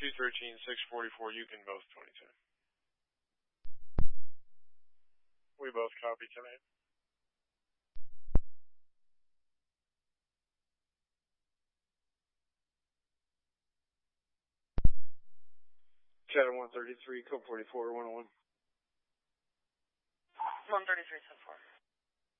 213, 644, you can both 22. We both copy tonight. Chatham 133, code 44, 101. 133, 10-4.